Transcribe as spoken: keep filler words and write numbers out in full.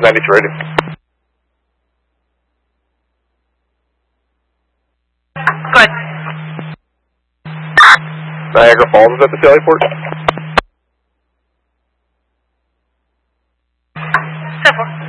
ninety-two ready. Good. Niagara Falls is at the Sally Port. ten four.